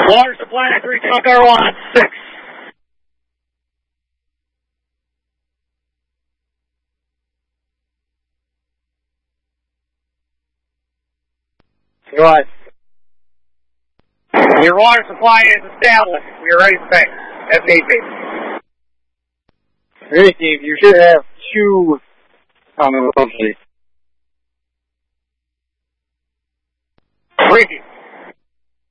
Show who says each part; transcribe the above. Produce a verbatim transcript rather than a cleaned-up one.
Speaker 1: Water supply at three Tucker one six.
Speaker 2: Go ahead.
Speaker 1: Your water supply is established. We are ready to fix. F need be.
Speaker 2: Hey, Steve, you should have two on the pump sheet.
Speaker 1: Ricky.